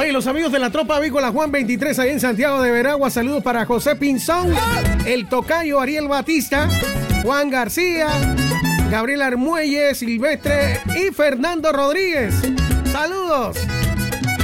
Oye, los amigos de la Tropa Avícola Juan 23 ahí en Santiago de Veragua. Saludos para José Pinzón, el tocayo Ariel Batista, Juan García, Gabriel Armuelle, Silvestre y Fernando Rodríguez. Saludos.